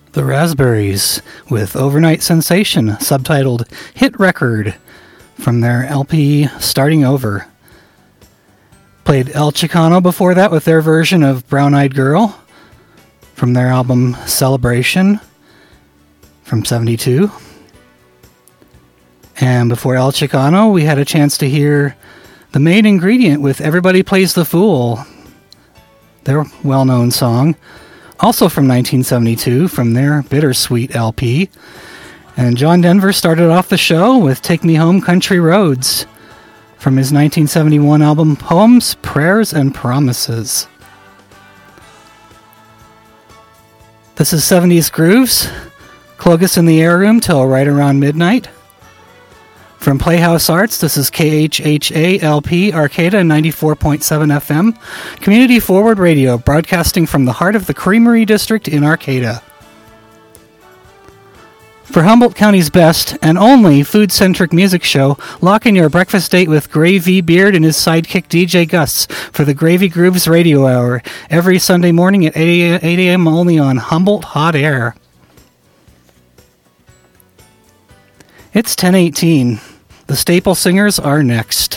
The Raspberries with Overnight Sensation, subtitled Hit Record, from their LP Starting Over. Played El Chicano before that with their version of Brown Eyed Girl, from their album Celebration, from 72. And before El Chicano, we had a chance to hear The Main Ingredient with Everybody Plays the Fool, their well-known song, also from 1972, from their Bittersweet LP. And John Denver started off the show with Take Me Home Country Roads, from his 1971 album Poems, Prayers, and Promises. This is 70s Grooves, Clogus in the Air Room till right around midnight. From Playhouse Arts, this is KHHA-LP Arcata 94.7 FM, Community Forward Radio, broadcasting from the heart of the Creamery District in Arcata. For Humboldt County's best and only food-centric music show, lock in your breakfast date with Gravy Beard and his sidekick DJ Gus for the Gravy Grooves Radio Hour, every Sunday morning at 8 a.m. only on Humboldt Hot Air. It's 10:18. The Staple Singers are next.